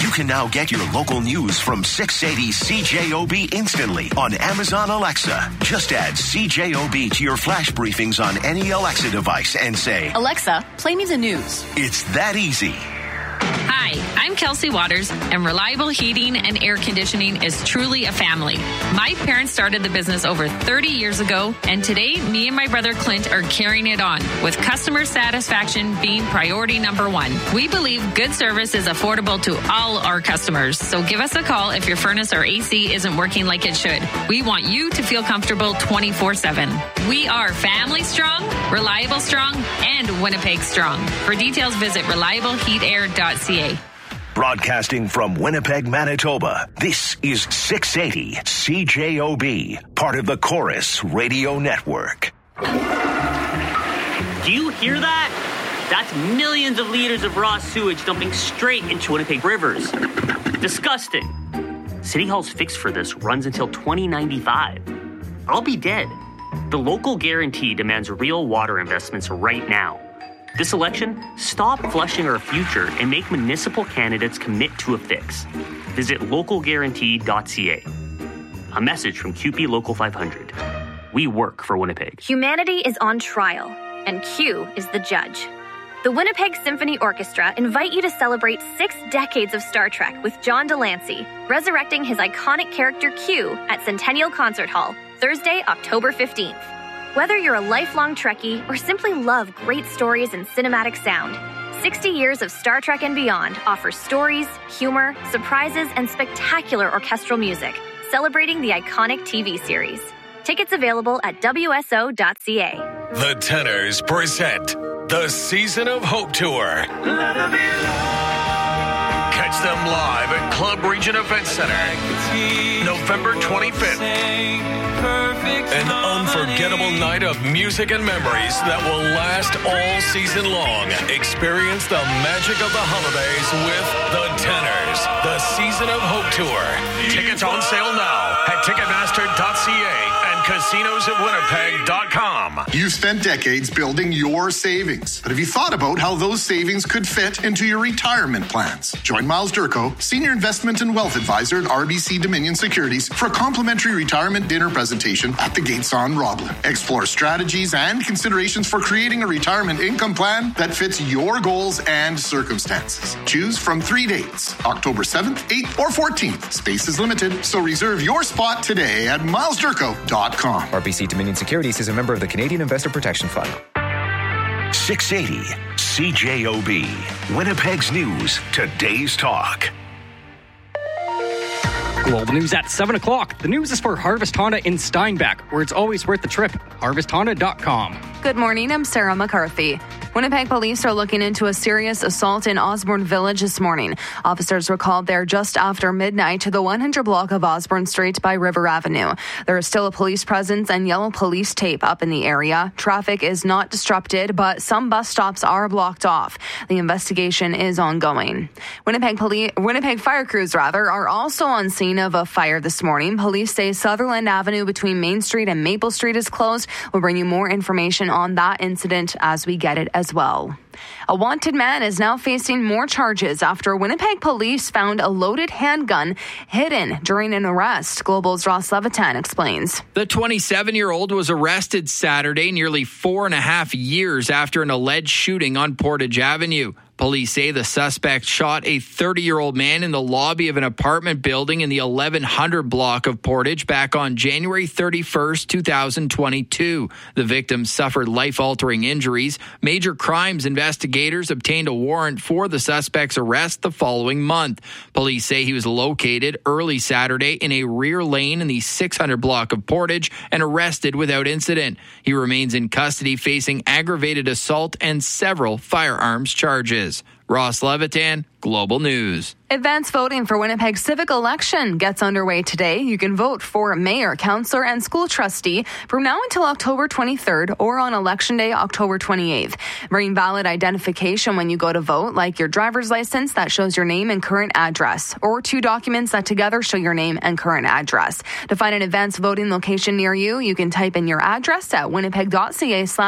You can now get your local news from 680 CJOB instantly on Amazon Alexa. Just add CJOB to your flash briefings on any Alexa device and say, Alexa, play me the news. It's that easy. Hi, I'm Kelsey Waters, and Reliable Heating and Air Conditioning is truly a family. My parents started the business over 30 years ago, and today, me and my brother Clint are carrying it on, with customer satisfaction being priority number one. We believe good service is affordable to all our customers, so give us a call if your furnace or AC isn't working like it should. We want you to feel comfortable 24/7. We are family strong, reliable strong, and Winnipeg strong. For details, visit reliableheatair.ca. Broadcasting from Winnipeg, Manitoba, this is 680 CJOB, part of the Chorus Radio Network. Do you hear that? That's millions of liters of raw sewage dumping straight into Winnipeg rivers. Disgusting. City Hall's fix for this runs until 2095. I'll be dead. The local guarantee demands real water investments right now. This election, stop flushing our future and make municipal candidates commit to a fix. Visit localguarantee.ca. A message from QP Local 500. We work for Winnipeg. Humanity is on trial, and Q is the judge. The Winnipeg Symphony Orchestra invite you to celebrate 6 decades of Star Trek with John Delancey, resurrecting his iconic character Q at Centennial Concert Hall, Thursday, October 15th. Whether you're a lifelong Trekkie or simply love great stories and cinematic sound, 60 years of Star Trek and beyond offers stories, humor, surprises, and spectacular orchestral music, celebrating the iconic TV series. Tickets available at WSO.ca. The Tenors present the Season of Hope Tour. Catch them live at Club Region Event Center, November 25th. An unforgettable night of music and memories that will last all season long. Experience the magic of the holidays with the Tenors, the Season of Hope Tour. Tickets on sale now at Ticketmaster.ca and casinosofwinnipeg.com. You've spent decades building your savings, but have you thought about how those savings could fit into your retirement plans? Join Miles Durko, Senior Investment and Wealth Advisor at RBC Dominion Securities, for a complimentary retirement dinner presentation at the Gates on Roblin. Explore strategies and considerations for creating a retirement income plan that fits your goals and circumstances. Choose from 3 dates, October 7th, 8th, or 14th. Space is limited, so reserve your spot today at milesdurko.com. RBC Dominion Securities is a member of the Canadian Investor Protection Fund. 680 CJOB, Winnipeg's News, today's talk. Global News at 7 o'clock. The news is for Harvest Honda in Steinbach, where it's always worth the trip. HarvestHonda.com. Good morning, I'm Sarah McCarthy. Winnipeg police are looking into a serious assault in Osborne Village this morning. Officers were called there just after midnight to the 100 block of Osborne Street by River Avenue. There is still a police presence and yellow police tape up in the area. Traffic is not disrupted, but some bus stops are blocked off. The investigation is ongoing. Winnipeg fire crews are also on scene of a fire this morning. Police say Sutherland Avenue between Main Street and Maple Street is closed. We'll bring you more information on that incident as we get it as well. A wanted man is now facing more charges after Winnipeg police found a loaded handgun hidden during an arrest. Global's Ross Levitan explains. The 27-year-old was arrested Saturday, nearly 4.5 years after an alleged shooting on Portage Avenue. Police say the suspect shot a 30-year-old man in the lobby of an apartment building in the 1100 block of Portage back on January 31st, 2022. The victim suffered life-altering injuries. Major crimes investigators obtained a warrant for the suspect's arrest the following month. Police say he was located early Saturday in a rear lane in the 600 block of Portage and arrested without incident. He remains in custody facing aggravated assault and several firearms charges. Ross Levitan, Global News. Advance voting for Winnipeg's civic election gets underway today. You can vote for mayor, councillor, and school trustee from now until October 23rd or on Election Day, October 28th. Bring valid identification when you go to vote, like your driver's license that shows your name and current address, or 2 documents that together show your name and current address. To find an advance voting location near you, you can type in your address at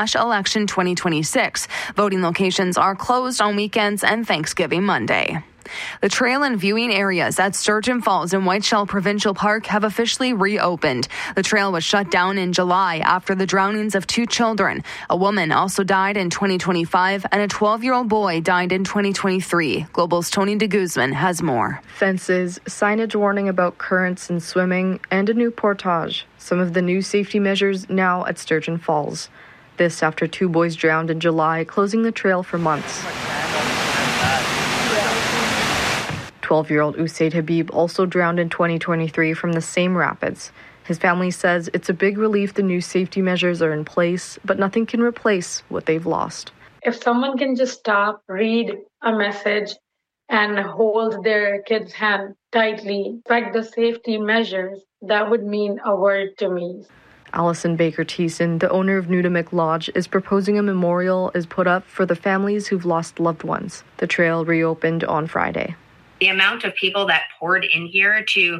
winnipeg.ca/election 2026. Voting locations are closed on weekends and Thanksgiving Monday. The trail and viewing areas at Sturgeon Falls and Whiteshell Provincial Park have officially reopened. The trail was shut down in July after the drownings of 2 children. A woman also died in 2025 and a 12-year-old boy died in 2023. Global's Tony de Guzman has more. Fences, signage warning about currents and swimming, and a new portage. Some of the new safety measures now at Sturgeon Falls. This after 2 boys drowned in July, closing the trail for months. 12-year-old Usaid Habib also drowned in 2023 from the same rapids. His family says it's a big relief the new safety measures are in place, but nothing can replace what they've lost. If someone can just stop, read a message, and hold their kid's hand tightly, respect the safety measures, that would mean a word to me. Allison Baker Thiessen, the owner of Nudamik Lodge, is proposing a memorial is put up for the families who've lost loved ones. The trail reopened on Friday. The amount of people that poured in here to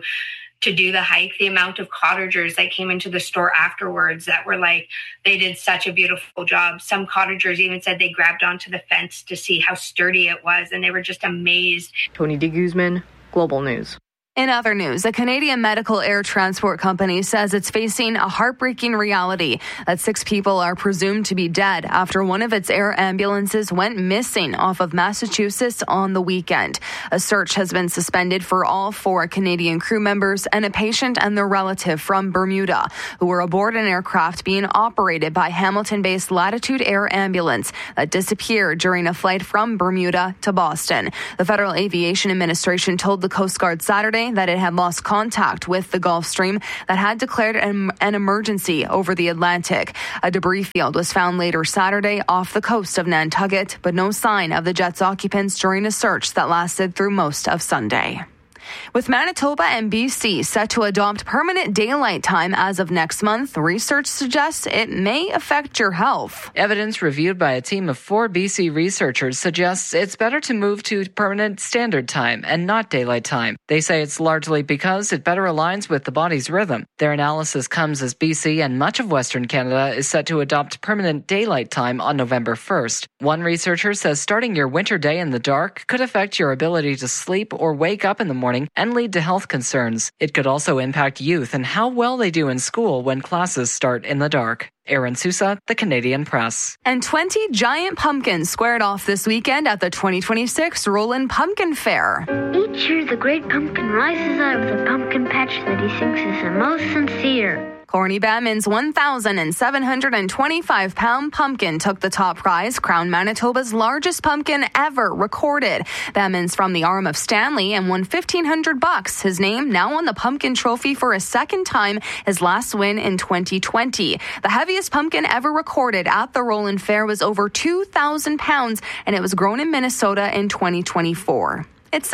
do the hike, the amount of cottagers that came into the store afterwards that were like, they did such a beautiful job. Some cottagers even said they grabbed onto the fence to see how sturdy it was, and they were just amazed. Tony de Guzman, Global News. In other news, a Canadian medical air transport company says it's facing a heartbreaking reality that 6 people are presumed to be dead after one of its air ambulances went missing off of Massachusetts on the weekend. A search has been suspended for all 4 Canadian crew members and a patient and their relative from Bermuda who were aboard an aircraft being operated by Hamilton-based Latitude Air Ambulance that disappeared during a flight from Bermuda to Boston. The Federal Aviation Administration told the Coast Guard Saturday that it had lost contact with the Gulf Stream that had declared an emergency over the Atlantic. A debris field was found later Saturday off the coast of Nantucket, but no sign of the jet's occupants during a search that lasted through most of Sunday. With Manitoba and BC set to adopt permanent daylight time as of next month, research suggests it may affect your health. Evidence reviewed by a team of 4 BC researchers suggests it's better to move to permanent standard time and not daylight time. They say it's largely because it better aligns with the body's rhythm. Their analysis comes as BC and much of Western Canada is set to adopt permanent daylight time on November 1st. One researcher says starting your winter day in the dark could affect your ability to sleep or wake up in the morning and lead to health concerns. It could also impact youth and how well they do in school when classes start in the dark. Aaron Sousa, The Canadian Press. And 20 giant pumpkins squared off this weekend at the 2026 Roland Pumpkin Fair. Each year, the great pumpkin rises out of the pumpkin patch that he thinks is the most sincere. Corny Batman's 1,725-pound pumpkin took the top prize, crowned Manitoba's largest pumpkin ever recorded. Batman's from the arm of Stanley and won $1,500. His name now on the pumpkin trophy for a second time, his last win in 2020. The heaviest pumpkin ever recorded at the Roland Fair was over 2,000 pounds, and it was grown in Minnesota in 2024. It's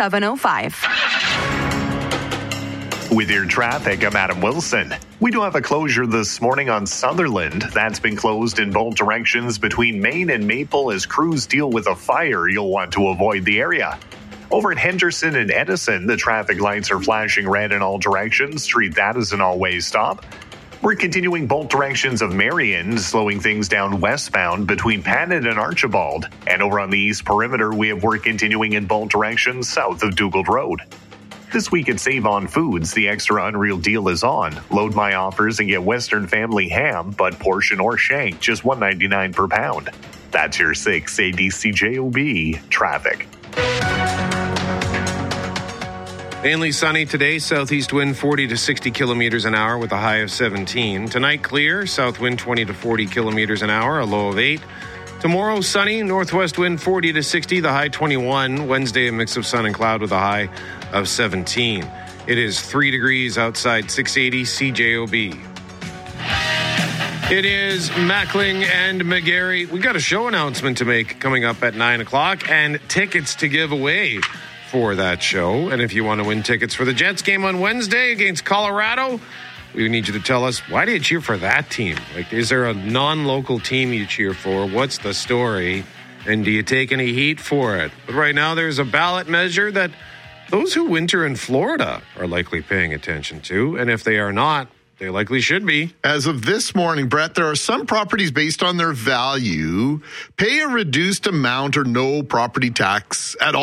7:05. With your traffic, I'm Adam Wilson. We do have a closure this morning on Sutherland. That's been closed in both directions between Main and Maple as crews deal with a fire. You'll want to avoid the area. Over at Henderson and Edison, the traffic lights are flashing red in all directions. Treat that as an always stop. We're continuing both directions of Marion, slowing things down westbound between Panet and Archibald. And over on the east perimeter, we have work continuing in both directions south of Dugald Road. This week at Save On Foods, the extra unreal deal is on. Load my offers and get Western Family ham, but portion or shank, just $1.99 per pound. That's your 680 CJOB traffic. Mainly sunny today, southeast wind 40 to 60 kilometers an hour with a high of 17. Tonight clear, south wind 20 to 40 kilometers an hour, a low of 8. Tomorrow, sunny, northwest wind 40 to 60, the high 21. Wednesday, a mix of sun and cloud with a high of 17. It is 3 degrees outside 680 CJOB. It is Mackling and McGarry. We got a show announcement to make coming up at 9 o'clock and tickets to give away for that show. And if you want to win tickets for the Jets game on Wednesday against Colorado, we need you to tell us, why do you cheer for that team? Like, is there a non-local team you cheer for? What's the story? And do you take any heat for it? But right now, there's a ballot measure that those who winter in Florida are likely paying attention to. And if they are not, they likely should be. As of this morning, Brett, there are some properties based on their value pay a reduced amount or no property tax at all.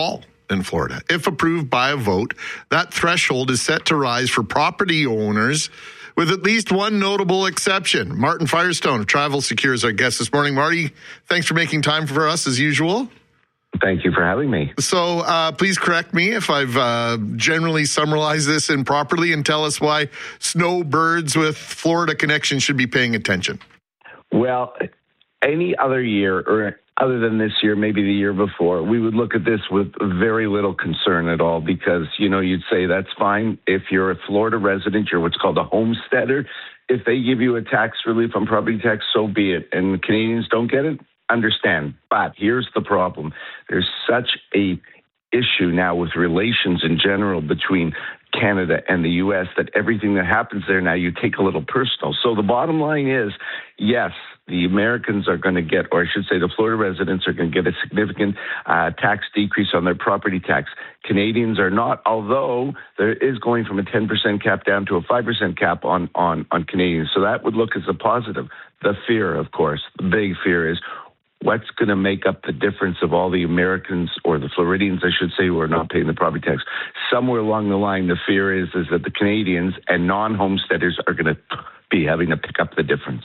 in Florida. If approved by a vote, that threshold is set to rise for property owners with at least one notable exception. Martin Firestone of Travel Secure is our guest this morning. Marty, thanks for making time for us as usual. Thank you for having me. So please correct me if I've generally summarized this improperly and tell us why snowbirds with Florida connection should be paying attention. Well, any other year, or other than this year, maybe the year before, we would look at this with very little concern at all because, you'd say that's fine. If you're a Florida resident, you're what's called a homesteader. If they give you a tax relief on property tax, so be it. And Canadians don't get it, understand. But here's the problem. There's such a issue now with relations in general between Canada and the U.S. that everything that happens there now you take a little personal. So the bottom line is, yes, the Americans are going to get, or I should say the Florida residents are going to get a significant tax decrease on their property tax. Canadians are not, although there is going from a 10% cap down to a 5% cap on Canadians. So that would look as a positive. The fear, of course, the big fear is, what's going to make up the difference of all the Americans, or the Floridians, I should say, who are not paying the property tax? Somewhere along the line, the fear is that the Canadians and non-homesteaders are going to be having to pick up the difference.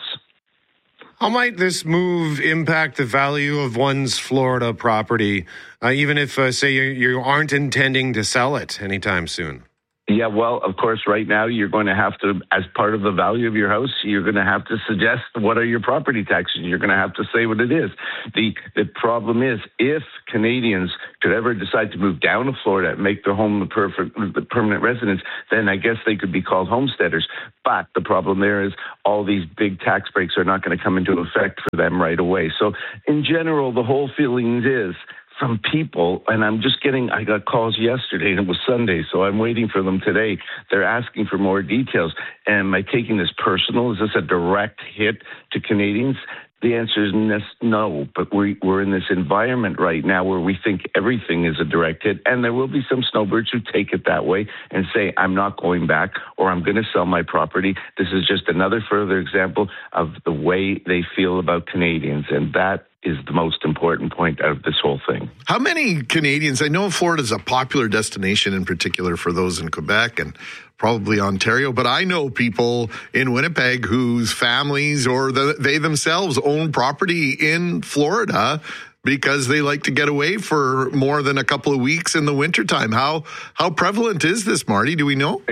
How might this move impact the value of one's Florida property, even if, say, you aren't intending to sell it anytime soon? Yeah, well, of course, right now you're going to have to, as part of the value of your house, you're going to have to suggest what are your property taxes. You're going to have to say what it is. The problem is, if Canadians could ever decide to move down to Florida and make their home the permanent residence, then I guess they could be called homesteaders. But the problem there is all these big tax breaks are not going to come into effect for them right away. So in general, the whole feeling is, from people, and I got calls yesterday, and it was Sunday, so I'm waiting for them today. They're asking for more details. Am I taking this personal? Is this a direct hit to Canadians? The answer is no, but we're in this environment right now where we think everything is a direct hit, and there will be some snowbirds who take it that way and say, I'm not going back, or I'm going to sell my property. This is just another further example of the way they feel about Canadians, and that is the most important point out of this whole thing. How many Canadians, I know Florida is a popular destination in particular for those in Quebec and probably Ontario, but I know people in Winnipeg whose families or they themselves own property in Florida because they like to get away for more than a couple of weeks in the wintertime. How prevalent is this, Marty? Do we know?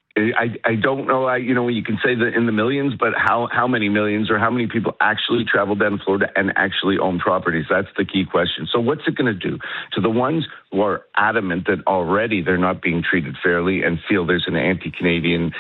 I don't know. You can say that in the millions, but how many millions or how many people actually travel down to Florida and actually own properties? That's the key question. So what's it going to do to the ones who are adamant that already they're not being treated fairly and feel there's an anti-Canadian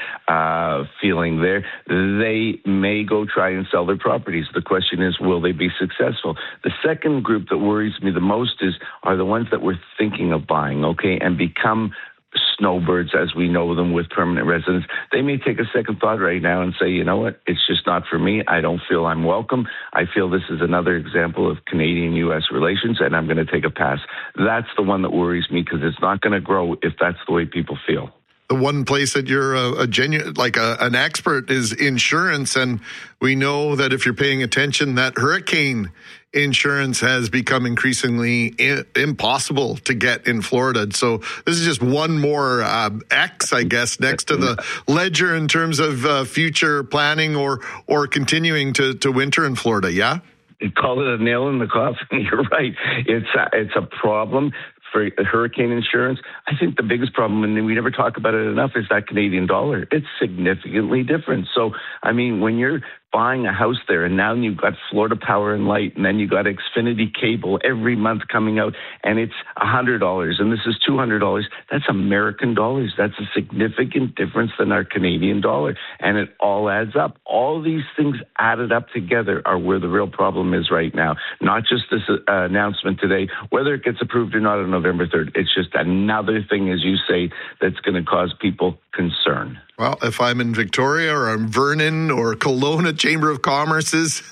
feeling there? They may go try and sell their properties. The question is, will they be successful? The second group that worries me the most are the ones that we're thinking of buying, and become snowbirds as we know them with permanent residence. They may take a second thought right now and say, you know what, it's just not for me. I don't feel I'm welcome. I feel this is another example of Canadian-U.S. relations, and I'm going to take a pass. That's the one that worries me because it's not going to grow if that's the way people feel. The one place that you're a genuine, an expert is insurance. And we know that if you're paying attention, that hurricane insurance has become increasingly impossible to get in Florida. So this is just one more X, I guess, next to the ledger in terms of future planning or continuing to winter in Florida. Yeah. You call it a nail in the coffin. You're right. It's a problem for hurricane insurance. I think the biggest problem, and we never talk about it enough, is that Canadian dollar. It's significantly different. So, when you're buying a house there, and now you've got Florida Power and Light, and then you've got Xfinity Cable every month coming out, and it's $100, and this is $200. That's American dollars. That's a significant difference than our Canadian dollar, and it all adds up. All these things added up together are where the real problem is right now. Not just this announcement today, whether it gets approved or not on November 3rd. It's just another thing, as you say, that's going to cause people concern. Well, if I'm in Victoria or I'm Vernon or Kelowna Chamber of Commerce's,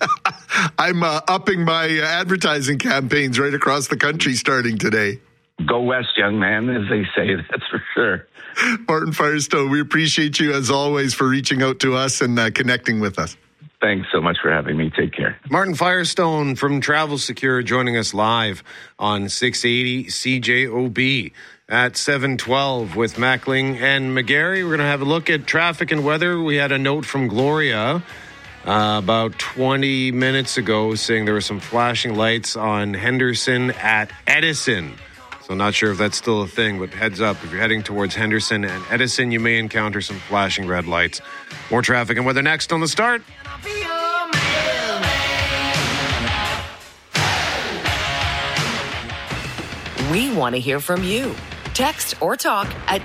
I'm upping my advertising campaigns right across the country starting today. Go west, young man, as they say, that's for sure. Martin Firestone, we appreciate you as always for reaching out to us and connecting with us. Thanks so much for having me. Take care. Martin Firestone from Travel Secure joining us live on 680 CJOB at 7:12 with Mackling and McGarry. We're going to have a look at traffic and weather. We had a note from Gloria about 20 minutes ago saying there were some flashing lights on Henderson at Edison. So not sure if that's still a thing, but heads up, if you're heading towards Henderson and Edison, you may encounter some flashing red lights. More traffic and weather next on The Start. We want to hear from you. Text or talk at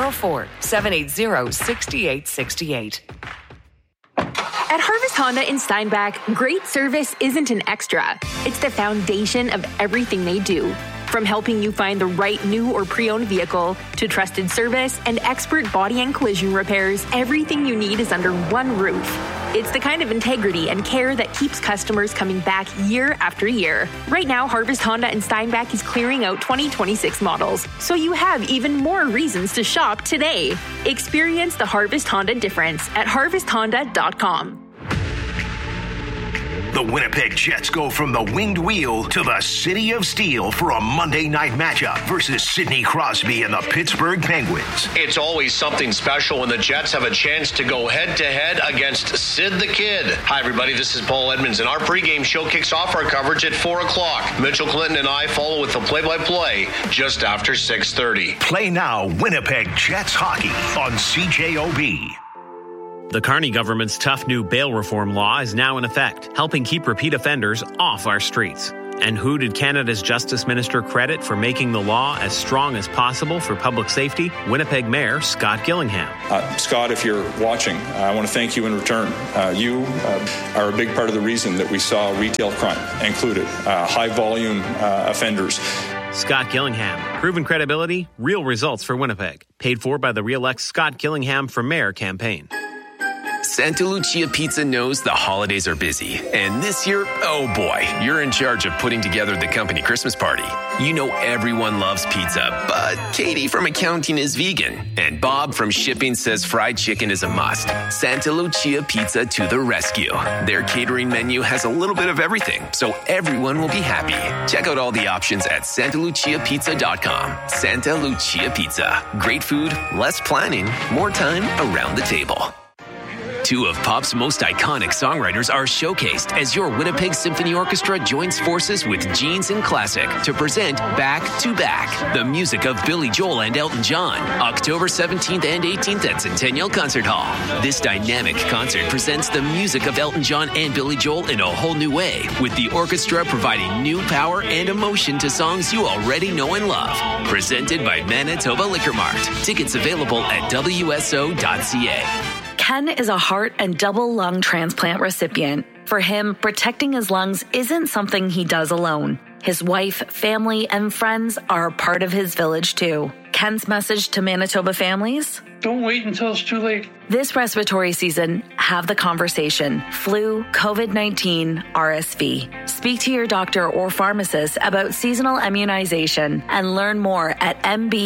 204-780-6868. At Harvest Honda in Steinbach, great service isn't an extra. It's the foundation of everything they do. From helping you find the right new or pre-owned vehicle to trusted service and expert body and collision repairs, everything you need is under one roof. It's the kind of integrity and care that keeps customers coming back year after year. Right now, Harvest Honda in Steinbach is clearing out 2026 models, so you have even more reasons to shop today. Experience the Harvest Honda difference at harvesthonda.com. The Winnipeg Jets go from the winged wheel to the City of Steel for a Monday night matchup versus Sidney Crosby and the Pittsburgh Penguins. It's always something special when the Jets have a chance to go head-to-head against Sid the Kid. Hi, everybody. This is Paul Edmonds, and our pregame show kicks off our coverage at 4 o'clock. Mitchell Clinton and I follow with the play-by-play just after 6:30. Play now Winnipeg Jets hockey on CJOB. The Carney government's tough new bail reform law is now in effect, helping keep repeat offenders off our streets. And who did Canada's Justice Minister credit for making the law as strong as possible for public safety? Winnipeg Mayor Scott Gillingham. Scott, if you're watching, I want to thank you in return. You are a big part of the reason that we saw retail crime included, high-volume offenders. Scott Gillingham. Proven credibility, real results for Winnipeg. Paid for by the Re-elect Scott Gillingham for Mayor campaign. Santa Lucia Pizza knows the holidays are busy. And this year, oh boy, you're in charge of putting together the company Christmas party. You know everyone loves pizza, but Katie from accounting is vegan. And Bob from shipping says fried chicken is a must. Santa Lucia Pizza to the rescue. Their catering menu has a little bit of everything, so everyone will be happy. Check out all the options at santaluciapizza.com. Santa Lucia Pizza. Great food, less planning, more time around the table. Two of pop's most iconic songwriters are showcased as your Winnipeg Symphony Orchestra joins forces with Genes and Classic to present Back to Back, the music of Billy Joel and Elton John, October 17th and 18th at Centennial Concert Hall. This dynamic concert presents the music of Elton John and Billy Joel in a whole new way, with the orchestra providing new power and emotion to songs you already know and love. Presented by Manitoba Liquor Mart. Tickets available at WSO.ca. Ken is a heart and double lung transplant recipient. For him, protecting his lungs isn't something he does alone. His wife, family, and friends are a part of his village too. Ken's message to Manitoba families? Don't wait until it's too late. This respiratory season, have the conversation. Flu, COVID-19, RSV. Speak to your doctor or pharmacist about seasonal immunization and learn more at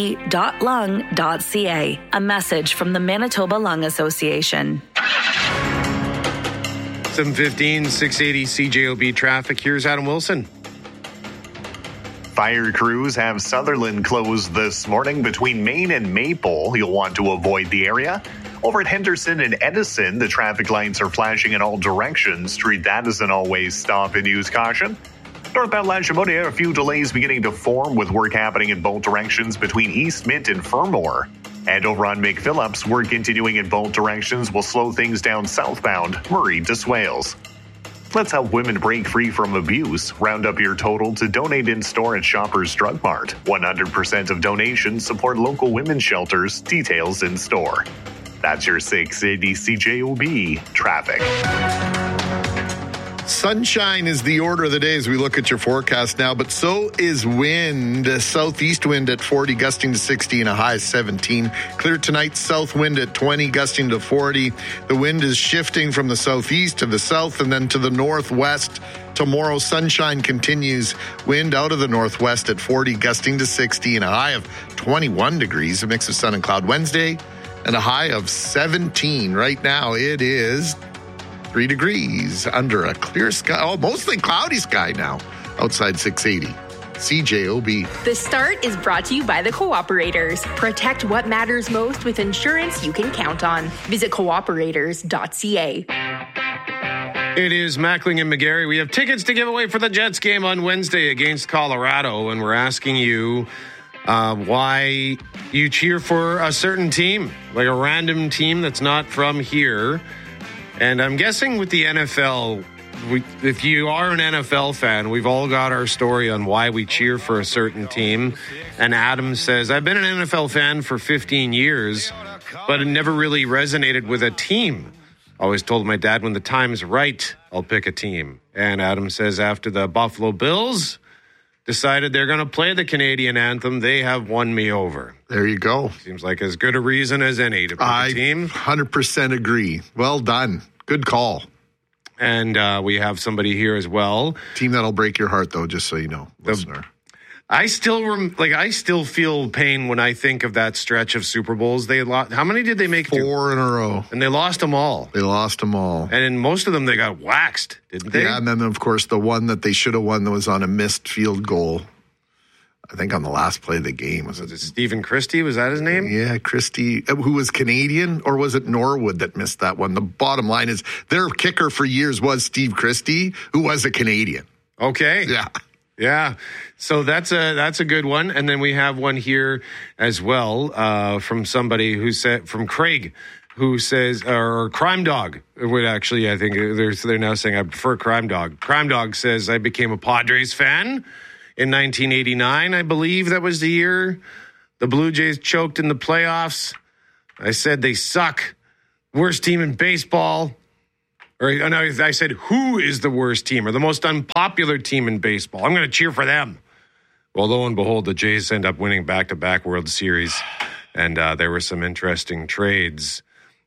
mb.lung.ca. A message from the Manitoba Lung Association. 7:15, 680 CJOB traffic. Here's Adam Wilson. Fire crews have Sutherland closed this morning between Main and Maple. You'll want to avoid the area. Over at Henderson and Edison, the traffic lights are flashing in all directions. Treat that as an always stop and use caution. Northbound Lachimonia, a few delays beginning to form with work happening in both directions between East Mint and Fermor. And over on McPhillips, work continuing in both directions will slow things down southbound, Murray to Swales. Let's help women break free from abuse. Round up your total to donate in store at Shoppers Drug Mart. 100% of donations support local women's shelters. Details in store. That's your 680 CJOB traffic. Sunshine is the order of the day as we look at your forecast now, but so is wind. Southeast wind at 40, gusting to 60 and a high of 17. Clear tonight, south wind at 20, gusting to 40. The wind is shifting from the southeast to the south and then to the northwest. Tomorrow, sunshine continues. Wind out of the northwest at 40, gusting to 60 and a high of 21 degrees. A mix of sun and cloud Wednesday and a high of 17. Right now, it is 3 degrees under a clear sky. Oh, mostly cloudy sky now outside 680. CJOB. The Start is brought to you by the Cooperators. Protect what matters most with insurance you can count on. Visit cooperators.ca. It is Mackling and McGarry. We have tickets to give away for the Jets game on Wednesday against Colorado, and we're asking you why you cheer for a certain team, like a random team that's not from here. And I'm guessing with the NFL, if you are an NFL fan, we've all got our story on why we cheer for a certain team. And Adam says, I've been an NFL fan for 15 years, but it never really resonated with a team. Always told my dad, when the time's right, I'll pick a team. And Adam says, after the Buffalo Bills decided they're going to play the Canadian anthem, they have won me over. There you go. Seems like as good a reason as any to pick a team. 100% agree. Well done. Good call. And we have somebody here as well. Team that'll break your heart, though, just so you know, listener. I still feel pain when I think of that stretch of Super Bowls. They lost. How many did they make? 4 in a row. And they lost them all. And in most of them, they got waxed, didn't they? Yeah, and then, of course, the one that they should have won that was on a missed field goal. I think on the last play of the game. Was it Stephen Christie? Was that his name? Yeah, Christie, who was Canadian, or was it Norwood that missed that one? The bottom line is their kicker for years was Steve Christie, who was a Canadian. Okay. Yeah. So that's a good one. And then we have one here as well from somebody who said, from Craig, who says, or Crime Dog would actually, I think they're now saying I prefer Crime Dog. Crime Dog says, I became a Padres fan in 1989. I believe that was the year the Blue Jays choked in the playoffs. I said they suck. Worst team in baseball. Or no, I said, who is the worst team or the most unpopular team in baseball? I'm going to cheer for them. Well, lo and behold, the Jays end up winning back-to-back World Series. And there were some interesting trades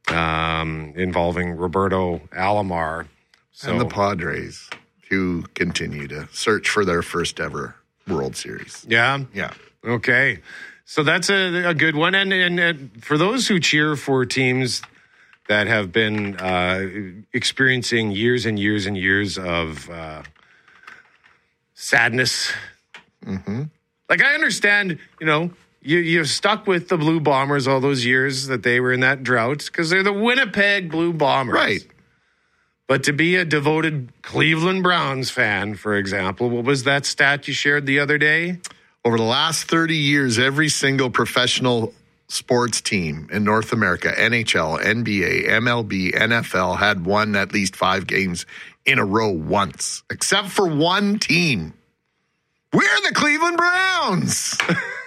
involving Roberto Alomar. And the Padres, who continue to search for their first ever World Series. Yeah? Yeah. Okay. So that's a good one. And for those who cheer for teams that have been experiencing years and years and years of sadness. Mm-hmm. Like, I understand, you're stuck with the Blue Bombers all those years that they were in that drought because they're the Winnipeg Blue Bombers. Right. But to be a devoted Cleveland Browns fan, for example, what was that stat you shared the other day? Over the last 30 years, every single professional sports team in North America, NHL, NBA, MLB, NFL, had won at least 5 games in a row once, except for one team. We're the Cleveland Browns.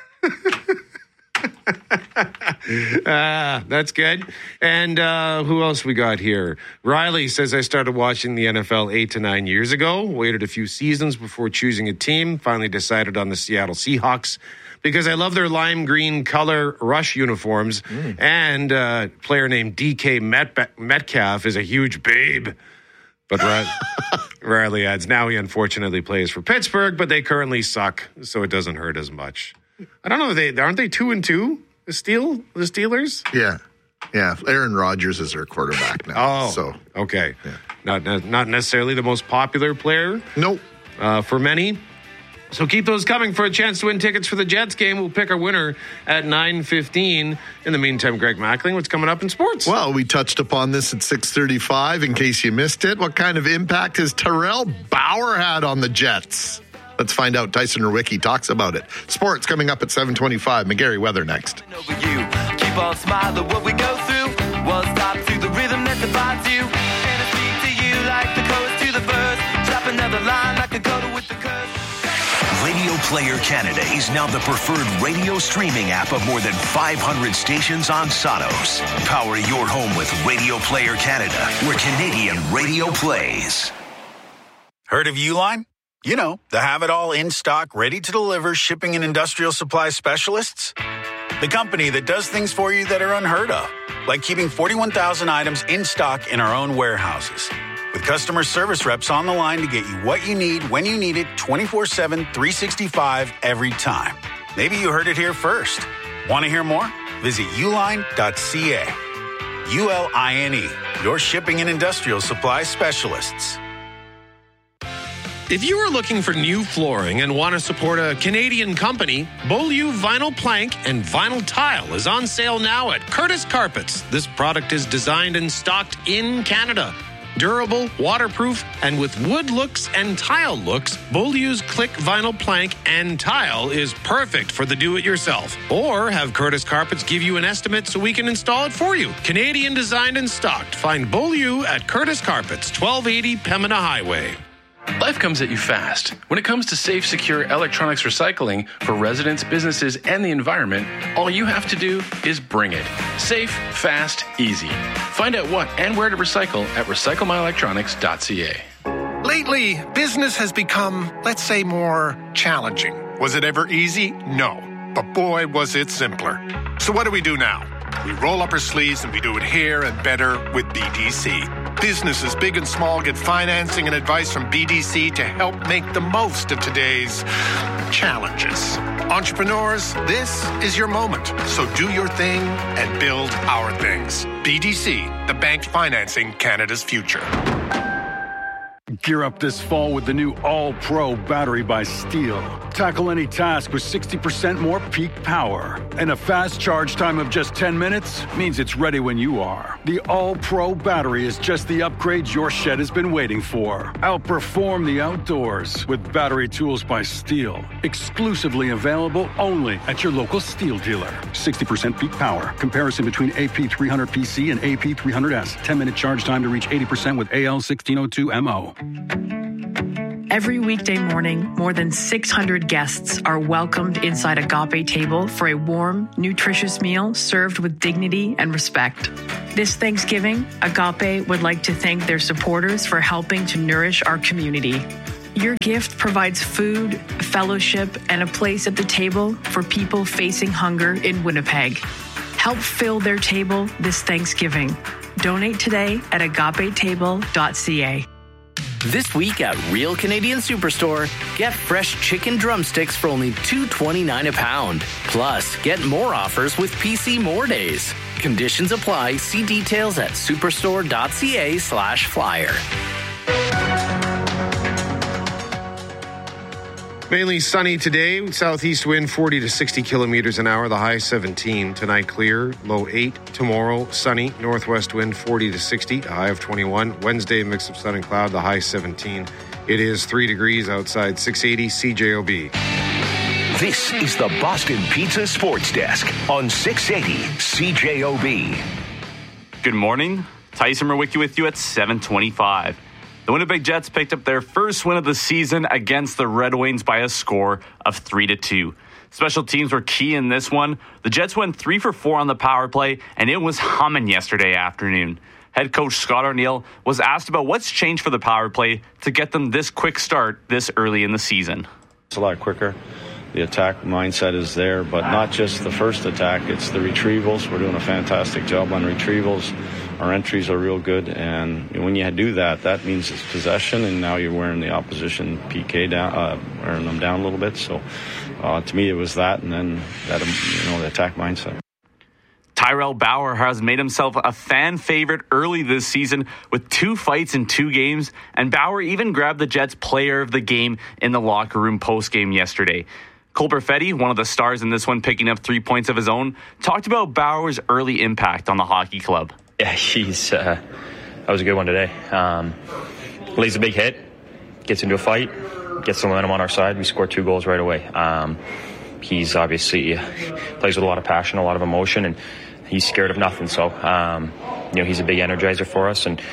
That's good. And who else we got here? Riley says, I started watching the NFL 8 to 9 years ago, waited a few seasons before choosing a team, finally decided on the Seattle Seahawks because I love their lime green color rush uniforms, and a player named DK Metcalf is a huge babe. But Riley adds, now he unfortunately plays for Pittsburgh, but they currently suck, so it doesn't hurt as much. I don't know, aren't they 2-2? The Steelers? Yeah. Aaron Rodgers is their quarterback now. Oh, so okay. Yeah. Not necessarily the most popular player. Nope. For many. So keep those coming for a chance to win tickets for the Jets game. We'll pick our winner at 9:15. In the meantime, Greg Mackling, what's coming up in sports? Well, we touched upon this at 6:35 in case you missed it. What kind of impact has Terrell Bauer had on the Jets? Let's find out. Tyson Rowicki talks about it. Sports coming up at 7:25. McGarry weather next. Keep on smiling what we go through. One stop to the rhythm that divides you. And I speak to you like the chorus to the verse. Drop another line like a coda with the curse. Radio Player Canada is now the preferred radio streaming app of more than 500 stations on Sonos. Power your home with Radio Player Canada, where Canadian radio plays. Heard of Uline? You know, the have-it-all in-stock, ready-to-deliver shipping and industrial supply specialists. The company that does things for you that are unheard of, like keeping 41,000 items in stock in our own warehouses. With customer service reps on the line to get you what you need when you need it 24/7, 365 every time. Maybe you heard it here first. Want to hear more? Visit uline.ca. ULINE, your shipping and industrial supply specialists. If you are looking for new flooring and want to support a Canadian company, Beaulieu Vinyl Plank and Vinyl Tile is on sale now at Curtis Carpets. This product is designed and stocked in Canada. Durable, waterproof, and with wood looks and tile looks, Beaulieu's Click Vinyl Plank and Tile is perfect for the do-it-yourself. Or have Curtis Carpets give you an estimate so we can install it for you. Canadian designed and stocked. Find Beaulieu at Curtis Carpets, 1280 Pembina Highway. Life comes at you fast. When it comes to safe, secure electronics recycling for residents, businesses, and the environment, all you have to do is bring it. Safe, fast, easy. Find out what and where to recycle at recyclemyelectronics.ca. Lately, business has become, let's say, more challenging. Was it ever easy? No. But boy, was it simpler. So what do we do now? We roll up our sleeves and we do it here and better with BDC. Businesses big and small get financing and advice from BDC to help make the most of today's challenges. Entrepreneurs, this is your moment. So do your thing and build our things. BDC, the bank financing Canada's future. Gear up this fall with the new All-Pro battery by Steel. Tackle any task with 60% more peak power. And a fast charge time of just 10 minutes means it's ready when you are. The All-Pro battery is just the upgrade your shed has been waiting for. Outperform the outdoors with battery tools by Steel. Exclusively available only at your local Steel dealer. 60% peak power. Comparison between AP300PC and AP300S. 10-minute charge time to reach 80% with AL1602MO. Every weekday morning, more than 600 guests are welcomed inside Agape Table for a warm, nutritious meal served with dignity and respect. This Thanksgiving, Agape would like to thank their supporters for helping to nourish our community. Your gift provides food, fellowship, and a place at the table for people facing hunger in Winnipeg. Help fill their table this Thanksgiving. Donate today at agapetable.ca. This week at Real Canadian Superstore, get fresh chicken drumsticks for only $2.29 a pound. Plus, get more offers with PC More Days. Conditions apply. See details at superstore.ca/flyer. Mainly sunny today. Southeast wind 40 to 60 kilometers an hour. The high 17. Tonight clear. Low 8. Tomorrow sunny. Northwest wind 40 to 60. A high of 21. Wednesday mix of sun and cloud. The high 17. It is 3 degrees outside. 680 CJOB. This is the Boston Pizza Sports Desk on 680 CJOB. Good morning. Tyson Murwicki with you at 7:25. The Winnipeg Jets picked up their first win of the season against the Red Wings by a score of 3-2. Special teams were key in this one. The Jets went 3 for 4 on the power play, and it was humming yesterday afternoon. Head coach Scott Arniel was asked about what's changed for the power play to get them this quick start this early in the season. It's a lot quicker. The attack mindset is there, but not just the first attack, it's the retrievals. We're doing a fantastic job on retrievals. Our entries are real good, and when you do that, that means it's possession, and now you're wearing the opposition PK down, wearing them down a little bit. So to me, it was that, and then that, the attack mindset. Tyrell Bauer has made himself a fan favorite early this season with 2 fights in 2 games, and Bauer even grabbed the Jets player of the game in the locker room post-game yesterday. Cole Perfetti, one of the stars in this one, picking up 3 points of his own, talked about Bauer's early impact on the hockey club. Yeah, that was a good one today. Lays a big hit, gets into a fight, gets the momentum on our side. We scored 2 goals right away. He's obviously plays with a lot of passion, a lot of emotion, and he's scared of nothing. So, he's a big energizer for us, and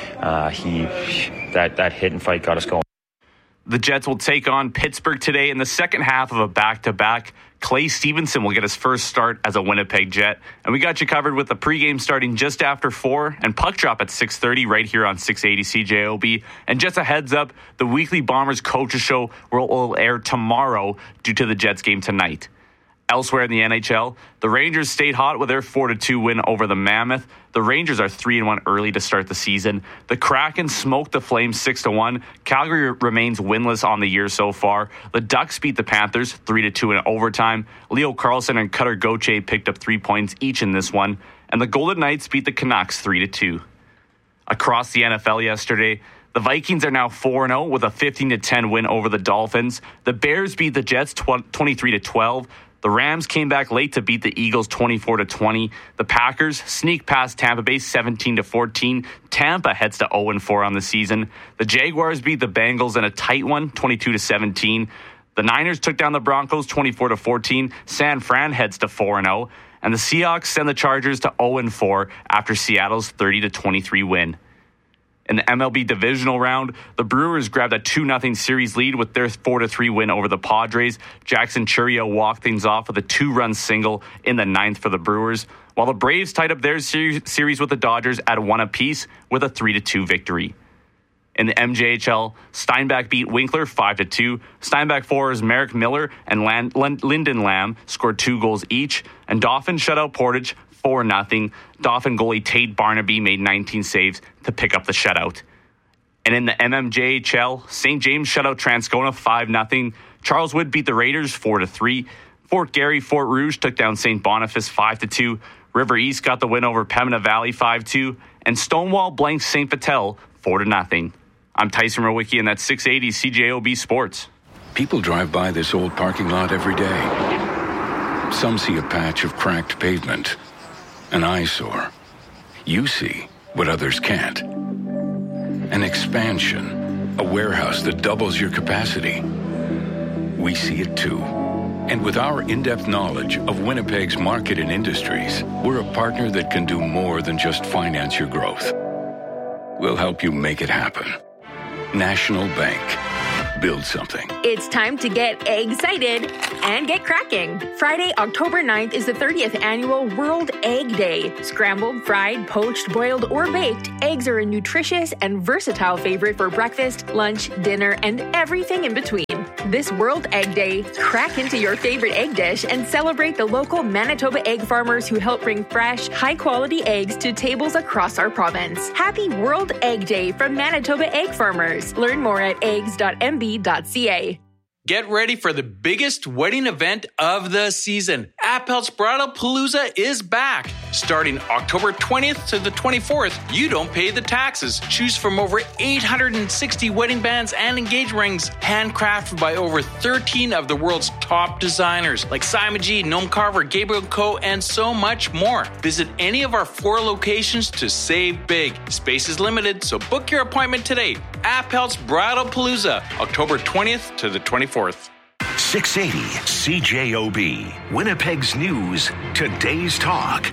that hit and fight got us going. The Jets will take on Pittsburgh today in the second half of a back-to-back. Clay Stevenson will get his first start as a Winnipeg Jet. And we got you covered with the pregame starting just after 4 and puck drop at 6:30 right here on 680 CJOB. And just a heads up, the weekly Bombers Coaches Show will air tomorrow due to the Jets game tonight. Elsewhere in the NHL, the Rangers stayed hot with their 4-2 win over the Mammoth. The Rangers are 3-1 early to start the season. The Kraken smoked the Flames 6-1. Calgary remains winless on the year so far. The Ducks beat the Panthers 3-2 in overtime. Leo Carlsson and Cutter Gauthier picked up 3 points each in this one. And the Golden Knights beat the Canucks 3-2. Across the NFL yesterday, the Vikings are now 4-0 with a 15-10 win over the Dolphins. The Bears beat the Jets 23-12. The Rams came back late to beat the Eagles 24-20. The Packers sneak past Tampa Bay 17-14. Tampa heads to 0-4 on the season. The Jaguars beat the Bengals in a tight one, 22-17. The Niners took down the Broncos 24-14. San Fran heads to 4-0. And the Seahawks send the Chargers to 0-4 after Seattle's 30-23 win. In the MLB divisional round, the Brewers grabbed a 2-0 series lead with their 4-3 win over the Padres. Jackson Chourio walked things off with a 2-run single in the ninth for the Brewers, while the Braves tied up their series with the Dodgers at 1 apiece with a 3-2 victory. In the MJHL, Steinbach beat Winkler 5-2. Steinbach forwards Merrick Miller and Lyndon Lamb scored 2 goals each, and Dauphin shut out Portage 4-0. Dauphin goalie Tate Barnaby made 19 saves to pick up the shutout. And in the MMJHL, St. James shut out Transcona 5-0. Charles Wood beat the Raiders 4-3. Fort Garry, Fort Rouge took down St. Boniface 5-2. River East got the win over Pembina Valley 5-2. And Stonewall blanked St. Vital 4-0. I'm Tyson Rowicki, and that's 680 CJOB Sports. People drive by this old parking lot every day. Some see a patch of cracked pavement, an eyesore. You see what others can't. An expansion, a warehouse that doubles your capacity. We see it too. And with our in-depth knowledge of Winnipeg's market and industries, we're a partner that can do more than just finance your growth. We'll help you make it happen. National Bank. Build something. It's time to get excited and get cracking. Friday, October 9th is the 30th annual World Egg Day. Scrambled, fried, poached, boiled, or baked, eggs are a nutritious and versatile favorite for breakfast, lunch, dinner, and everything in between. This World Egg Day, crack into your favorite egg dish and celebrate the local Manitoba egg farmers who help bring fresh, high-quality eggs to tables across our province. Happy World Egg Day from Manitoba Egg Farmers. Learn more at eggs.mb.ca. Get ready for the biggest wedding event of the season. Appel's Bridal Palooza is back. Starting October 20th to the 24th, you don't pay the taxes. Choose from over 860 wedding bands and engagement rings, handcrafted by over 13 of the world's top designers, like Simon G, Noam Carver, Gabriel Co., and so much more. Visit any of our 4 locations to save big. Space is limited, so book your appointment today. Appel's Bridal Palooza, October 20th to the 24th. 680 CJOB, Winnipeg's news, today's talk.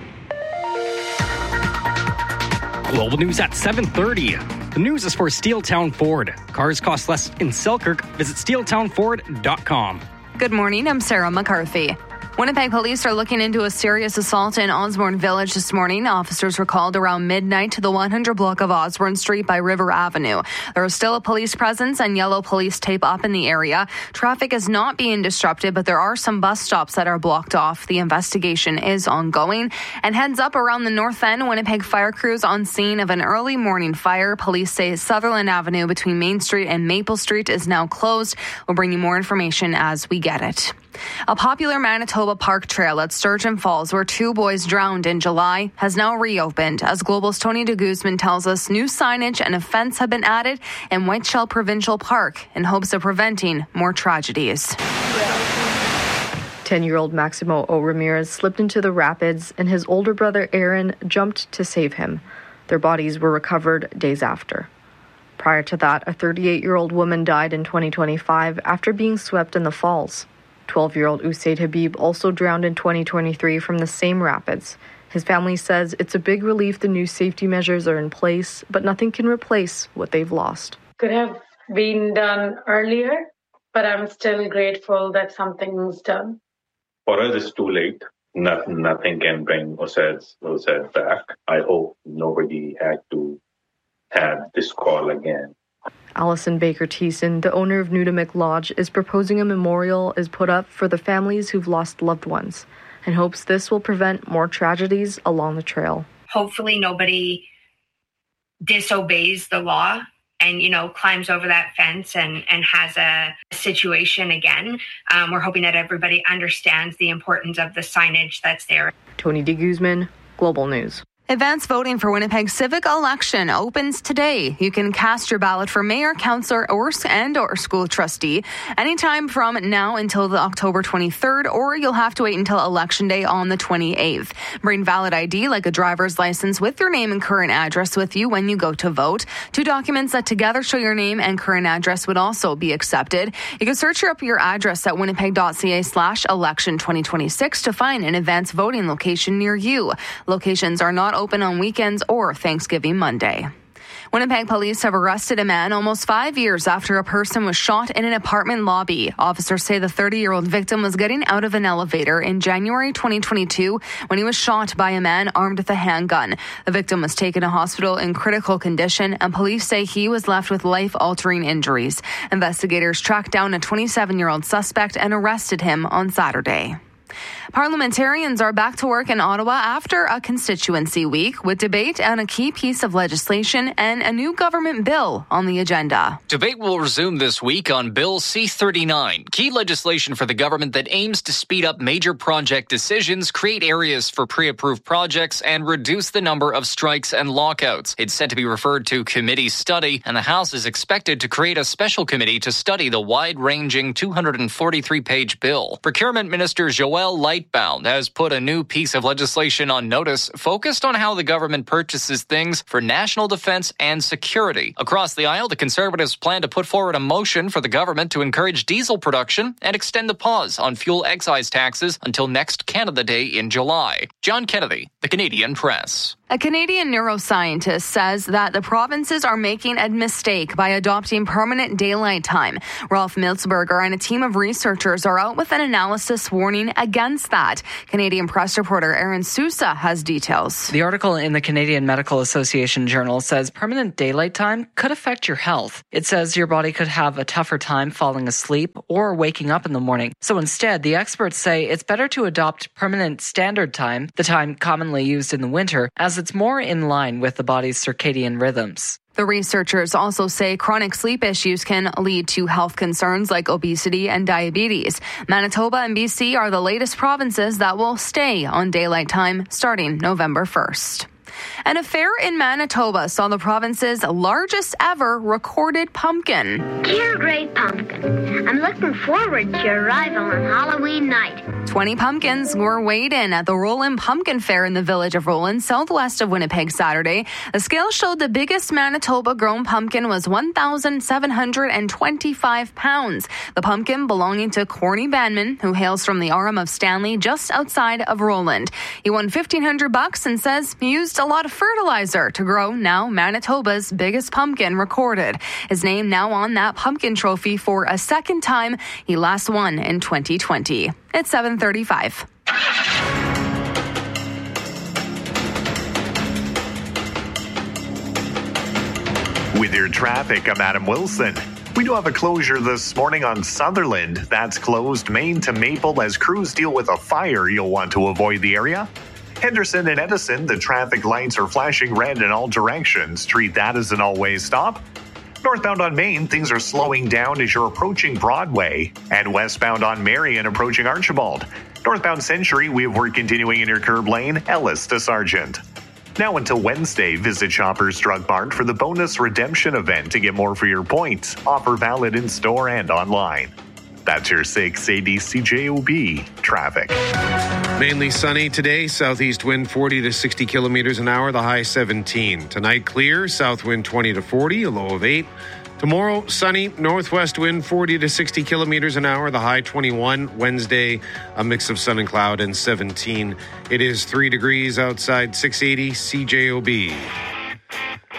Global news at 7:30. The news is for Steeltown Ford. Cars cost less in Selkirk. Visit steeltownford.com. Good morning, I'm Sarah McCarthy. Winnipeg police are looking into a serious assault in Osborne Village this morning. Officers were called around midnight to the 100 block of Osborne Street by River Avenue. There is still a police presence and yellow police tape up in the area. Traffic is not being disrupted, but there are some bus stops that are blocked off. The investigation is ongoing. And heads up around the north end, Winnipeg fire crews on scene of an early morning fire. Police say Sutherland Avenue between Main Street and Maple Street is now closed. We'll bring you more information as we get it. A popular Manitoba park trail at Sturgeon Falls, where 2 boys drowned in July, has now reopened. As Global's Tony de Guzman tells us, new signage and a fence have been added in Whiteshell Provincial Park in hopes of preventing more tragedies. 10-year-old Maximo O. Ramirez slipped into the rapids, and his older brother Aaron jumped to save him. Their bodies were recovered days after. Prior to that, a 38-year-old woman died in 2025 after being swept in the falls. 12-year-old Usaid Habib also drowned in 2023 from the same rapids. His family says it's a big relief the new safety measures are in place, but nothing can replace what they've lost. Could have been done earlier, but I'm still grateful that something's done. For us, it's too late. Nothing can bring Usaid back. I hope nobody had to have this call again. Allison Baker Thiessen, the owner of Nudamik Lodge, is proposing a memorial is put up for the families who've lost loved ones and hopes this will prevent more tragedies along the trail. Hopefully nobody disobeys the law and, climbs over that fence and has a situation again. We're hoping that everybody understands the importance of the signage that's there. Tony De Guzman, Global News. Advance voting for Winnipeg civic election opens today. You can cast your ballot for mayor, councillor, or school trustee anytime from now until the October 23rd, or you'll have to wait until Election Day on the 28th. Bring valid ID like a driver's license with your name and current address with you when you go to vote. 2 documents that together show your name and current address would also be accepted. You can search up your address at winnipeg.ca/election 2026 to find an advance voting location near you. Locations are not open on weekends or Thanksgiving Monday. Winnipeg police have arrested a man almost 5 years after a person was shot in an apartment lobby. Officers say the 30-year-old victim was getting out of an elevator in January 2022 when he was shot by a man armed with a handgun. The victim was taken to hospital in critical condition, and police say he was left with life-altering injuries. Investigators tracked down a 27-year-old suspect and arrested him on Saturday. Parliamentarians are back to work in Ottawa after a constituency week with debate on a key piece of legislation and a new government bill on the agenda. Debate will resume this week on Bill C-39, key legislation for the government that aims to speed up major project decisions, create areas for pre-approved projects, and reduce the number of strikes and lockouts. It's set to be referred to committee study, and the House is expected to create a special committee to study the wide-ranging 243-page bill. Procurement Minister Joelle Lightbound has put a new piece of legislation on notice focused on how the government purchases things for national defense and security. Across the aisle, the Conservatives plan to put forward a motion for the government to encourage diesel production and extend the pause on fuel excise taxes until next Canada Day in July. John Kennedy, the Canadian Press. A Canadian neuroscientist says that the provinces are making a mistake by adopting permanent daylight time. Ralph Miltzberger and a team of researchers are out with an analysis warning against that. Canadian Press reporter Aaron Sousa has details. The article in the Canadian Medical Association Journal says permanent daylight time could affect your health. It says your body could have a tougher time falling asleep or waking up in the morning. So instead, the experts say it's better to adopt permanent standard time, the time commonly used in the winter, as it's more in line with the body's circadian rhythms. The researchers also say chronic sleep issues can lead to health concerns like obesity and diabetes. Manitoba and BC are the latest provinces that will stay on daylight time starting November 1st. And a fair in Manitoba saw the province's largest ever recorded pumpkin. Dear Great Pumpkin, I'm looking forward to your arrival on Halloween night. 20 pumpkins were weighed in at the Roland Pumpkin Fair in the village of Roland, southwest of Winnipeg, Saturday. The scale showed the biggest Manitoba-grown pumpkin was 1,725 pounds. The pumpkin belonging to Corny Banman, who hails from the Arm of Stanley just outside of Roland. He won $1,500 and says he used a lot of fertilizer to grow now Manitoba's biggest pumpkin recorded. His name now on that pumpkin trophy for a second time. He last won in 2020. It's 7:35. With your traffic, I'm Adam Wilson. We do have a closure this morning on Sutherland. That's closed Main to Maple as crews deal with a fire. You'll want to avoid the area. Henderson and Edison, the traffic lights are flashing red in all directions. Treat that as an always stop. Northbound on Main, things are slowing down as you're approaching Broadway. And westbound on Marion, approaching Archibald. Northbound Century, we have work continuing in your curb lane, Ellis to Sargent. Now until Wednesday, visit Shoppers Drug Mart for the bonus redemption event to get more for your points. Offer valid in-store and online. That's your 680 CJOB traffic. Mainly sunny today. Southeast wind 40 to 60 kilometers an hour, the high 17. Tonight clear, south wind 20 to 40, a low of 8. Tomorrow, sunny, northwest wind 40 to 60 kilometers an hour, the high 21. Wednesday, a mix of sun and cloud and 17. It is 3 degrees outside, 680 CJOB.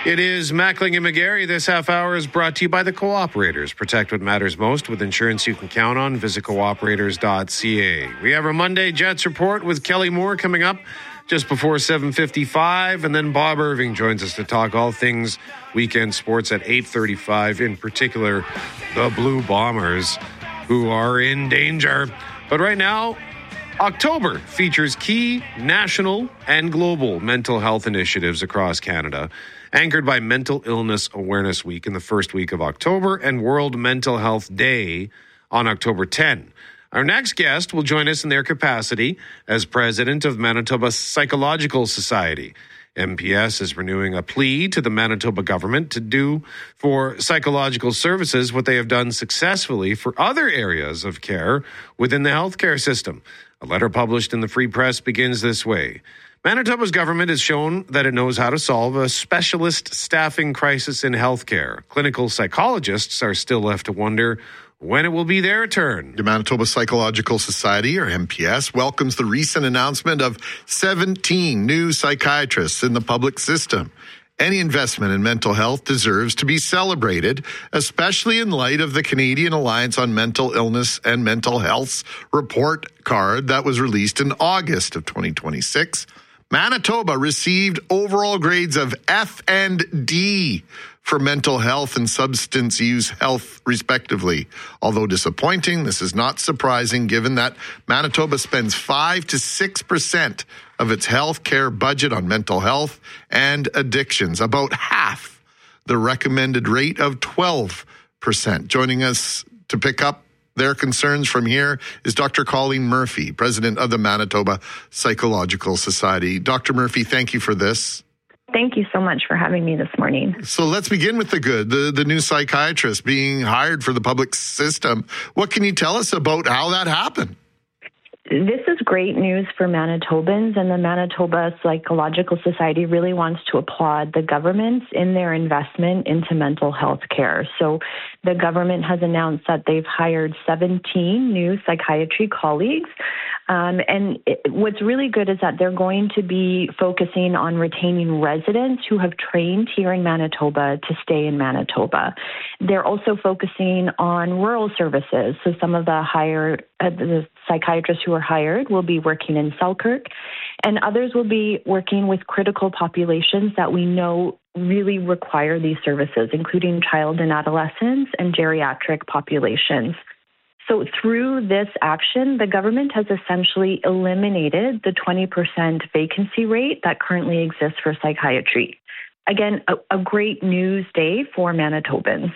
It is Mackling and McGarry. This half hour is brought to you by the Cooperators. Protect what matters most with insurance you can count on. Visit cooperators.ca. We have our Monday Jets report with Kelly Moore coming up just before 7:55, and then Bob Irving joins us to talk all things weekend sports at 8:35, in particular the Blue Bombers, who are in danger. But right now, October features key national and global mental health initiatives across Canada, anchored by Mental Illness Awareness Week in the first week of October and World Mental Health Day on October 10. Our next guest will join us in their capacity as president of Manitoba Psychological Society. MPS is renewing a plea to the Manitoba government to do for psychological services what they have done successfully for other areas of care within the healthcare system. A letter published in the Free Press begins this way. Manitoba's government has shown that it knows how to solve a specialist staffing crisis in healthcare. Clinical psychologists are still left to wonder when it will be their turn. The Manitoba Psychological Society, or MPS, welcomes the recent announcement of 17 new psychiatrists in the public system. Any investment in mental health deserves to be celebrated, especially in light of the Canadian Alliance on Mental Illness and Mental Health's report card that was released in August of 2026. Manitoba received overall grades of F and D for mental health and substance use health, respectively. Although disappointing, this is not surprising given that Manitoba spends 5 to 6% of its health care budget on mental health and addictions, about half the recommended rate of 12%. Joining us to pick up their concerns from here is Dr. Colleen Murphy, president of the Manitoba Psychological Society. Dr. Murphy, thank you for this. Thank you so much for having me this morning. So let's begin with the good, the new psychiatrist being hired for the public system. What can you tell us about how that happened? This is great news for Manitobans, and the Manitoba Psychological Society really wants to applaud the government in their investment into mental health care. So the government has announced that they've hired 17 new psychiatry colleagues. What's really good is that they're going to be focusing on retaining residents who have trained here in Manitoba to stay in Manitoba. They're also focusing on rural services. So some of the psychiatrists who are hired will be working in Selkirk, and others will be working with critical populations that we know really require these services, including child and adolescents and geriatric populations. So through this action, the government has essentially eliminated the 20% vacancy rate that currently exists for psychiatry. Again, a great news day for Manitobans.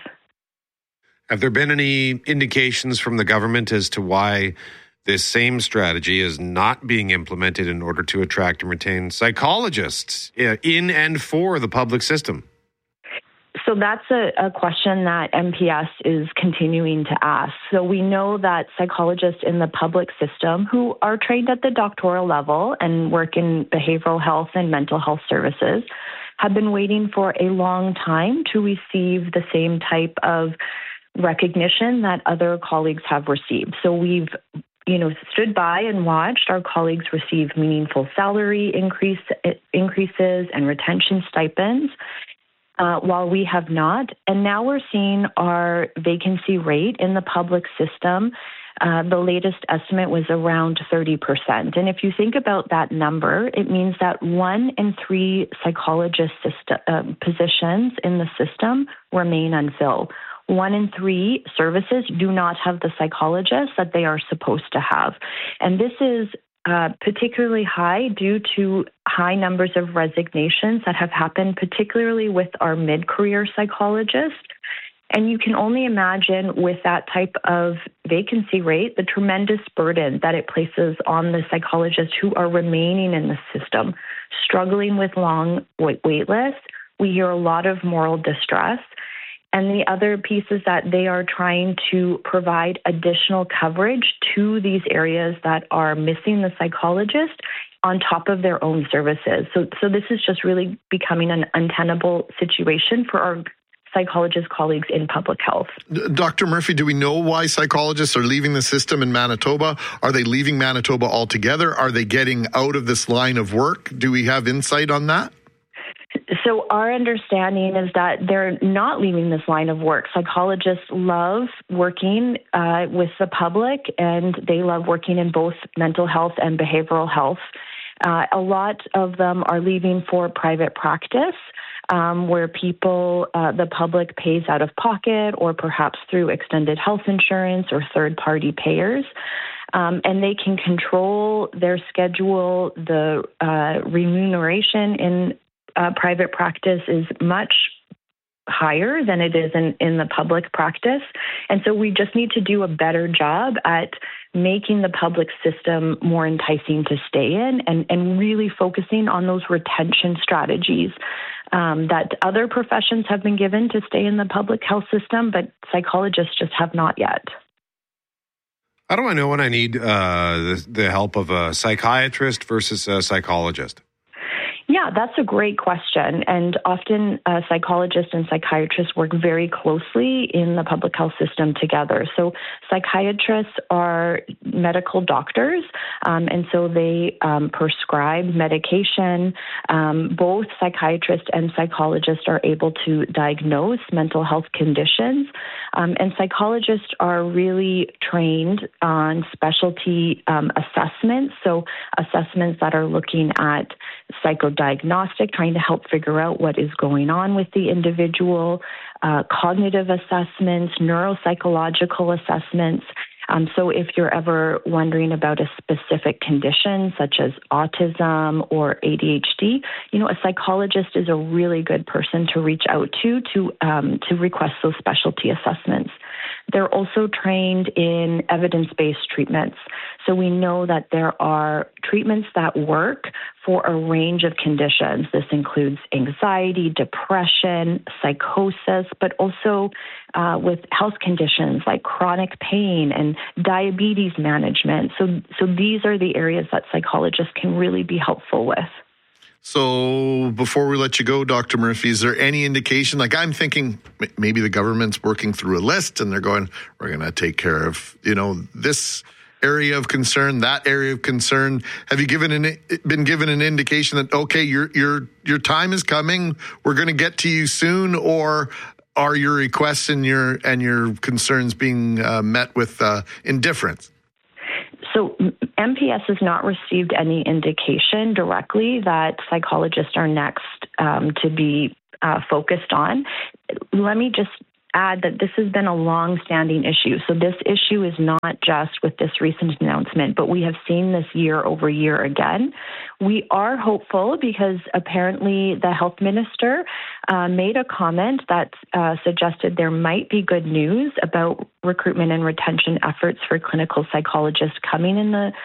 Have there been any indications from the government as to why this same strategy is not being implemented in order to attract and retain psychologists in and for the public system? So that's a question that MPS is continuing to ask. So we know that psychologists in the public system who are trained at the doctoral level and work in behavioral health and mental health services have been waiting for a long time to receive the same type of recognition that other colleagues have received. So we've stood by and watched our colleagues receive meaningful salary increases and retention stipends, while we have not. And now we're seeing our vacancy rate in the public system. The latest estimate was around 30%. And if you think about that number, it means that 1 in 3 psychologist positions in the system remain unfilled. 1 in 3 services do not have the psychologists that they are supposed to have. And this is particularly high due to high numbers of resignations that have happened, particularly with our mid-career psychologists. And you can only imagine with that type of vacancy rate, the tremendous burden that it places on the psychologists who are remaining in the system, struggling with long wait lists. We hear a lot of moral distress. And the other piece is that they are trying to provide additional coverage to these areas that are missing the psychologist on top of their own services. So this is just really becoming an untenable situation for our psychologist colleagues in public health. Dr. Murphy, do we know why psychologists are leaving the system in Manitoba? Are they leaving Manitoba altogether? Are they getting out of this line of work? Do we have insight on that? So our understanding is that they're not leaving this line of work. Psychologists love working with the public, and they love working in both mental health and behavioral health. A lot of them are leaving for private practice, where the public pays out of pocket or perhaps through extended health insurance or third-party payers. And they can control their schedule. The remuneration in private practice is much higher than it is in the public practice. And so we just need to do a better job at making the public system more enticing to stay in and really focusing on those retention strategies that other professions have been given to stay in the public health system, but psychologists just have not yet. How do I know when I need the help of a psychiatrist versus a psychologist? Yeah, that's a great question. And often psychologists and psychiatrists work very closely in the public health system together. So psychiatrists are medical doctors, and so they prescribe medication. Both psychiatrists and psychologists are able to diagnose mental health conditions. And psychologists are really trained on specialty assessments, so assessments that are looking at psychodiagnostic, trying to help figure out what is going on with the individual, cognitive assessments, neuropsychological assessments. So if you're ever wondering about a specific condition such as autism or ADHD, a psychologist is a really good person to reach out to request those specialty assessments. They're also trained in evidence-based treatments. So we know that there are treatments that work for a range of conditions. This includes anxiety, depression, psychosis, but also with health conditions like chronic pain and diabetes management. So these are the areas that psychologists can really be helpful with. So before we let you go, Dr. Murphy, is there any indication? Like, I'm thinking maybe the government's working through a list and they're going, we're going to take care of, this area of concern, that area of concern. Have you been given an indication that, okay, your time is coming, we're going to get to you soon, or are your requests and your concerns being met with indifference? So MPS has not received any indication directly that psychologists are next to be focused on. Let me just add that this has been a long-standing issue. So this issue is not just with this recent announcement, but we have seen this year over year again. We are hopeful because apparently the health minister made a comment that suggested there might be good news about recruitment and retention efforts for clinical psychologists coming in the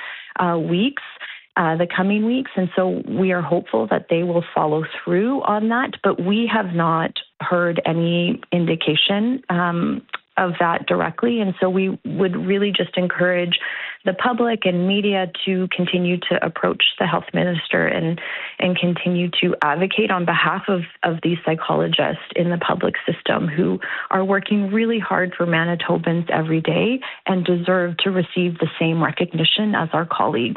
coming weeks. And so we are hopeful that they will follow through on that, but we have not heard any indication of that directly. And so we would really just encourage the public and media to continue to approach the health minister and continue to advocate on behalf of these psychologists in the public system who are working really hard for Manitobans every day and deserve to receive the same recognition as our colleagues.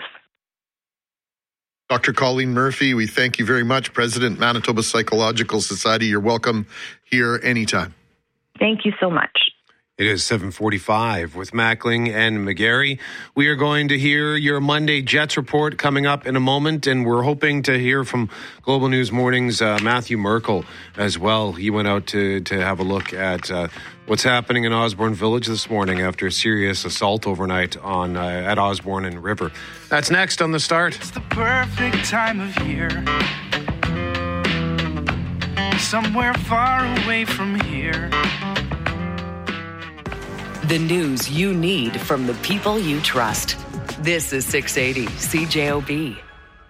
Dr. Colleen Murphy, we thank you very much. President, Manitoba Psychological Society. You're welcome here anytime. Thank you so much. It is 7:45 with Mackling and McGarry. We are going to hear your Monday Jets report coming up in a moment, and we're hoping to hear from Global News Morning's Matthew Merkel as well. He went out to have a look at what's happening in Osborne Village this morning after a serious assault overnight at Osborne and River. That's next on The Start. It's the perfect time of year. Somewhere far away from here. The news you need from the people you trust. This is 680 CJOB.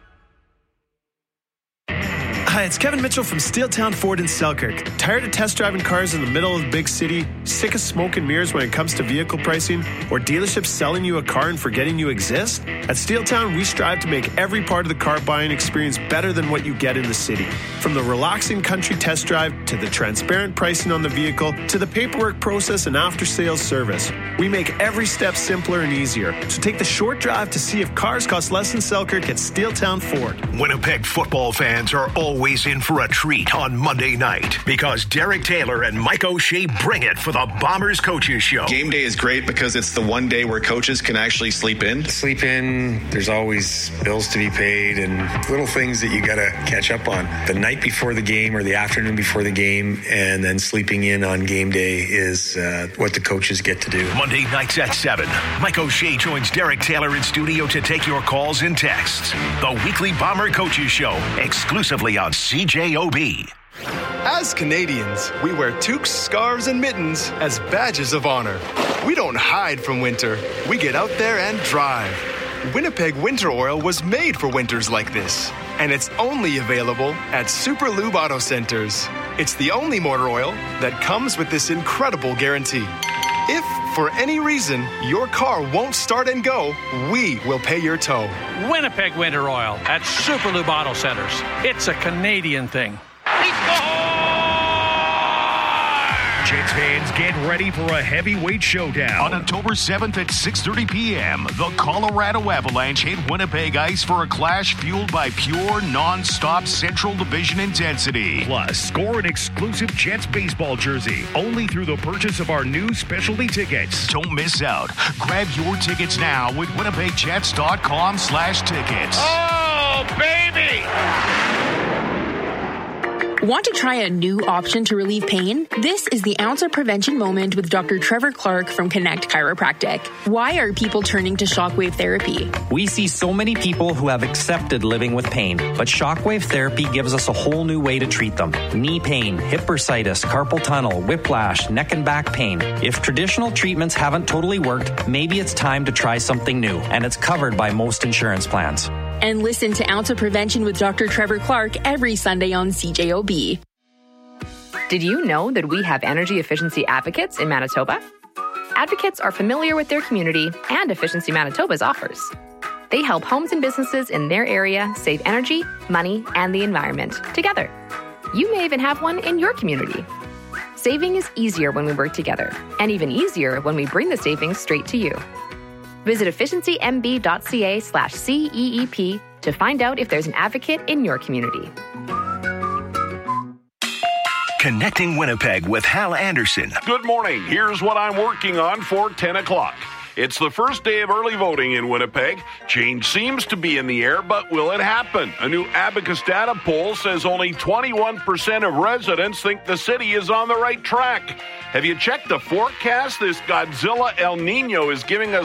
Hi, it's Kevin Mitchell from Steeltown Ford in Selkirk. Tired of test driving cars in the middle of the big city? Sick of smoke and mirrors when it comes to vehicle pricing? Or dealerships selling you a car and forgetting you exist? At Steeltown, we strive to make every part of the car buying experience better than what you get in the city. From the relaxing country test drive to the transparent pricing on the vehicle to the paperwork process and after-sales service. We make every step simpler and easier. So take the short drive to see if cars cost less in Selkirk at Steeltown Ford. Winnipeg football fans are always always in for a treat on Monday night because Derek Taylor and Mike O'Shea bring it for the Bombers Coaches Show. Game day is great because it's the one day where coaches can actually sleep in. There's always bills to be paid and little things that you got to catch up on. The night before the game or the afternoon before the game and then sleeping in on game day is what the coaches get to do. Monday nights at 7. Mike O'Shea joins Derek Taylor in studio to take your calls and texts. The weekly Bomber Coaches Show, exclusively on CJOB. As Canadians, we wear toques, scarves, and mittens as badges of honor. We don't hide from winter. We get out there and drive. Winnipeg Winter Oil was made for winters like this, and it's only available at Super Lube Auto Centers. It's the only motor oil that comes with this incredible guarantee. If, for any reason, your car won't start and go, we will pay your tow. Winnipeg Winter Oil at Super Lube Auto Centers. It's a Canadian thing. Jets fans, get ready for a heavyweight showdown. On October 7th at 6:30 p.m., the Colorado Avalanche hit Winnipeg ice for a clash fueled by pure, non-stop Central Division intensity. Plus, score an exclusive Jets baseball jersey only through the purchase of our new specialty tickets. Don't miss out. Grab your tickets now with WinnipegJets.com/tickets. Oh, baby! Want to try a new option to relieve pain? This is the Ounce of Prevention Moment with Dr. Trevor Clark from Connect Chiropractic. Why are people turning to shockwave therapy? We see so many people who have accepted living with pain, but shockwave therapy gives us a whole new way to treat them. Knee pain, hip bursitis, carpal tunnel, whiplash, neck and back pain. If traditional treatments haven't totally worked, maybe it's time to try something new, and it's covered by most insurance plans. And listen to Ounce of Prevention with Dr. Trevor Clark every Sunday on CJOB. Did you know that we have energy efficiency advocates in Manitoba? Advocates are familiar with their community and Efficiency Manitoba's offers. They help homes and businesses in their area save energy, money, and the environment together. You may even have one in your community. Saving is easier when we work together, and even easier when we bring the savings straight to you. Visit efficiencymb.ca/CEEP to find out if there's an advocate in your community. Connecting Winnipeg with Hal Anderson. Good morning. Here's what I'm working on for 10 o'clock. It's the first day of early voting in Winnipeg. Change seems to be in the air, but will it happen? A new Abacus data poll says only 21% of residents think the city is on the right track. Have you checked the forecast? This Godzilla El Nino is giving us